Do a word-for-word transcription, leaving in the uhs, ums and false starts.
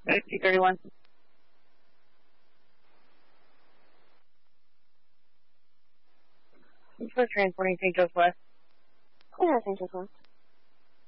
Two thirty-one. For transporting Saint Joe's West. Yeah, Saint Joe's West.